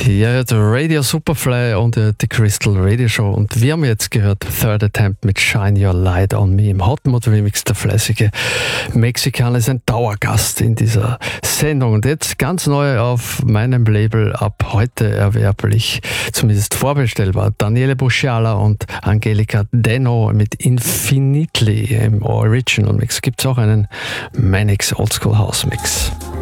Ja, der Radio Superfly und die Crystal Radio Show. Und wir haben jetzt gehört Third Attempt mit Shine Your Light on Me im Hot Mode Remix. Der fleißige Mexikaner ist ein Dauergast in dieser Sendung. Und jetzt ganz neu auf meinem Label ab heute erwerblich, zumindest vorbestellbar, Daniele Busciala und Angelica Denno mit Infinitely im Original Mix. Gibt es auch einen Manix Oldschool House Mix.